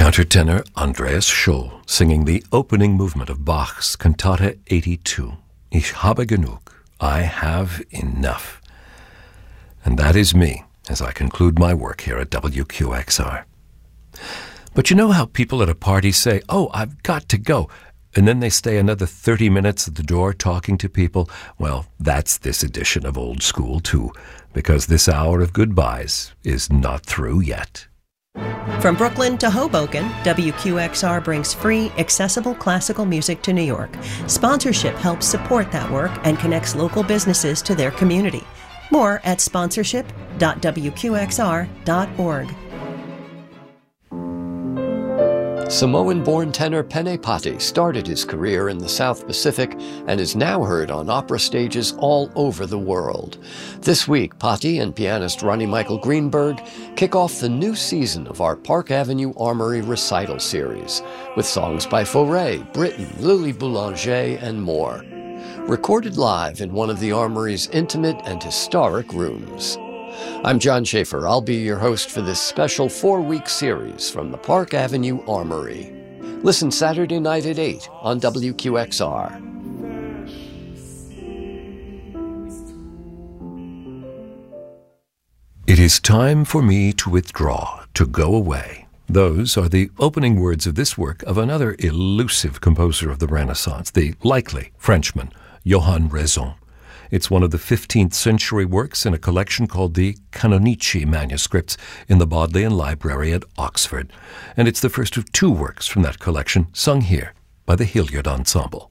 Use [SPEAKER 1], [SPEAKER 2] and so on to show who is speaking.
[SPEAKER 1] Countertenor Andreas Scholl singing the opening movement of Bach's Cantata 82, Ich habe genug, I have enough. And that is me as I conclude my work here at WQXR. But you know how people at a party say, "Oh, I've got to go," and then they stay another 30 minutes at the door talking to people? Well, that's this edition of Old School, too, because this hour of goodbyes is not through yet.
[SPEAKER 2] From Brooklyn to Hoboken, WQXR brings free, accessible classical music to New York. Sponsorship helps support that work and connects local businesses to their community. More at sponsorship.wqxr.org.
[SPEAKER 3] Samoan-born tenor Pene Pati started his career in the South Pacific and is now heard on opera stages all over the world. This week, Pati and pianist Ronnie Michael Greenberg kick off the new season of our Park Avenue Armory recital series with songs by Fauré, Britten, Lily Boulanger, and more. Recorded live in one of the Armory's intimate and historic rooms. I'm John Schaefer. I'll be your host for this special 4-week series from the Park Avenue Armory. Listen Saturday night at 8 on WQXR.
[SPEAKER 1] It is time for me to withdraw, to go away. Those are the opening words of this work of another elusive composer of the Renaissance, the likely Frenchman, Johann Raison. It's one of the 15th century works in a collection called the Canonici manuscripts in the Bodleian Library at Oxford, and it's the first of 2 works from that collection sung here by the Hilliard Ensemble.